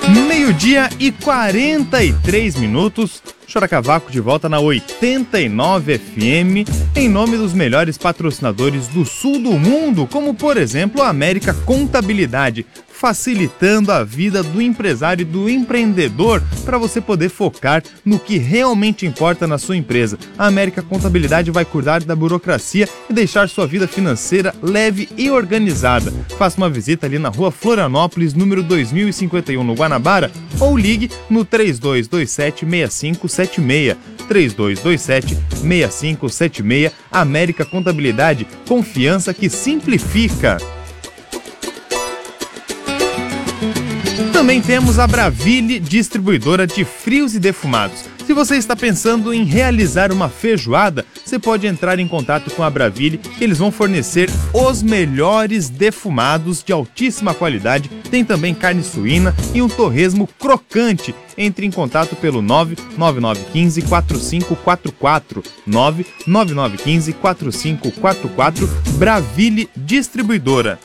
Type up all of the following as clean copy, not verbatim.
Meio-dia e 43 minutos. Chora Cavaco de volta na 89 FM, em nome dos melhores patrocinadores do sul do mundo, como por exemplo a América Contabilidade, facilitando a vida do empresário e do empreendedor para você poder focar no que realmente importa na sua empresa. A América Contabilidade vai cuidar da burocracia e deixar sua vida financeira leve e organizada. Faça uma visita ali na rua Florianópolis, número 2051, no Guanabara, ou ligue no 3227-6576. 3227-6576. América Contabilidade, confiança que simplifica. Também temos a Braville, distribuidora de frios e defumados. Se você está pensando em realizar uma feijoada, você pode entrar em contato com a Braville, que eles vão fornecer os melhores defumados de altíssima qualidade. Tem também carne suína e um torresmo crocante. Entre em contato pelo 99915-4544, 99915-4544, Braville Distribuidora.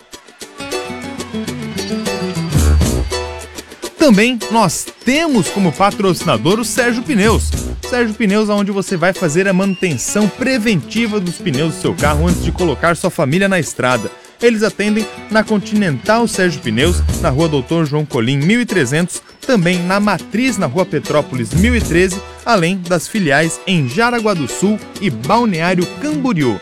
Também nós temos como patrocinador o Sérgio Pneus. Sérgio Pneus, onde você vai fazer a manutenção preventiva dos pneus do seu carro antes de colocar sua família na estrada. Eles atendem na Continental Sérgio Pneus, na rua Doutor João Colim 1300, também na Matriz, na rua Petrópolis 1013, além das filiais em Jaraguá do Sul e Balneário Camboriú.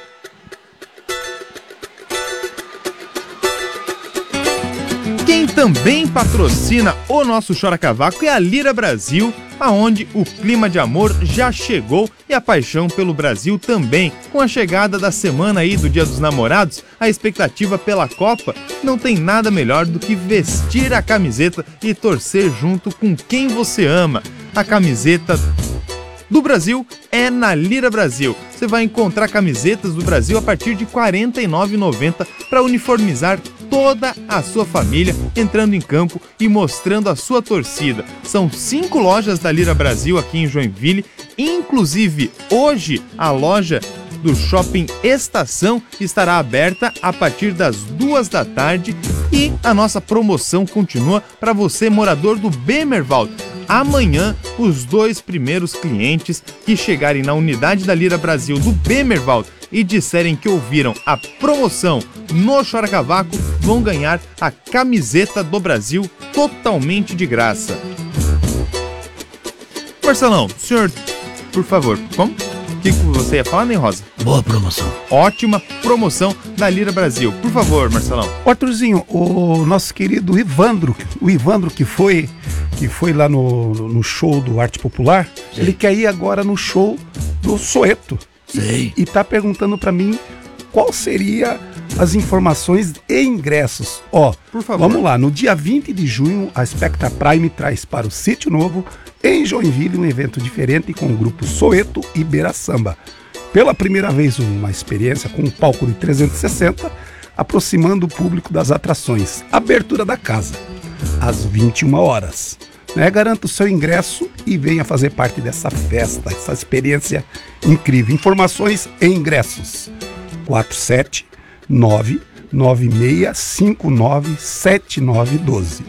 Quem também patrocina o nosso Chora Cavaco é a Lira Brasil, aonde o clima de amor já chegou e a paixão pelo Brasil também. Com a chegada da semana aí do Dia dos Namorados, a expectativa pela Copa, não tem nada melhor do que vestir a camiseta e torcer junto com quem você ama. A camiseta do Brasil é na Lira Brasil. Você vai encontrar camisetas do Brasil a partir de R$ 49,90 para uniformizar toda a sua família, entrando em campo e mostrando a sua torcida. São 5 lojas da Lira Brasil aqui em Joinville, inclusive hoje a loja do Shopping Estação estará aberta a partir das 2 da tarde e a nossa promoção continua para você, morador do Bemerwald. Amanhã, os 2 primeiros clientes que chegarem na unidade da Lira Brasil do Bemerwald e disserem que ouviram a promoção no Chora Cavaco vão ganhar a camiseta do Brasil totalmente de graça. Marcelão, senhor, por favor, como? O que você ia falar, nem Rosa? Boa promoção. Ótima promoção da Lira Brasil. Por favor, Marcelão. Arthurzinho, o nosso querido Ivandro, que foi lá no show do Arte Popular, sim, ele quer ir agora no show do Soeto. Sim. E tá perguntando pra mim qual seria as informações e ingressos. Ó, por favor. Vamos lá, no dia 20 de junho, a Spectra Prime traz para o Sítio Novo, em Joinville, um evento diferente com o grupo Soeto e Beira Samba. Pela primeira vez, uma experiência com um palco de 360, aproximando o público das atrações. Abertura da casa, às 21 horas. Garanta o seu ingresso e venha fazer parte dessa festa, essa experiência incrível. Informações e ingressos: 479-9659-7912.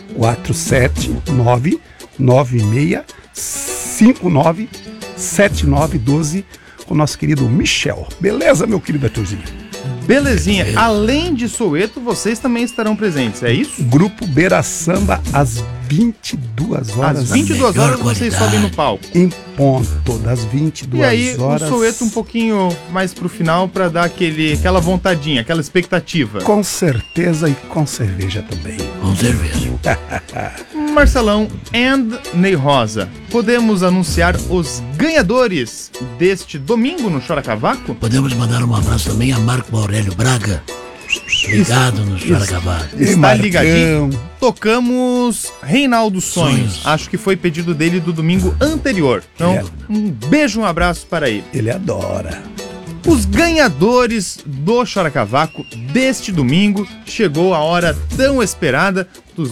479-9659-7912 com o nosso querido Michel. Beleza, meu querido Arthurzinho? Belezinha. Além de Soeto, vocês também estarão presentes, é isso? Grupo Beira Samba às 22 horas. Às 22 horas vocês sobem no palco. Em ponto, das 22 horas. E aí o Soeto um pouquinho mais pro final pra dar aquela vontadinha, aquela expectativa. Com certeza e com cerveja também. Com cerveja. Marcelão and Ney Rosa, podemos anunciar os ganhadores deste domingo no Chora Cavaco? Podemos mandar um abraço também a Marco Aurélio Braga, ligado no Chora Cavaco. Está ligadinho? Tocamos Reinaldo Sonhos. Acho que foi pedido dele do domingo anterior. Então, um beijo, um abraço para ele. Ele adora. Os ganhadores do Chora Cavaco deste domingo, chegou a hora tão esperada dos